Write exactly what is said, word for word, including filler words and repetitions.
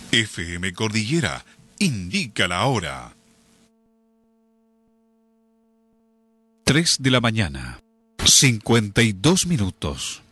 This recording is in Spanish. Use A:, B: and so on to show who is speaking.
A: F M Cordillera indica la hora. tres de la mañana, cincuenta y dos minutos.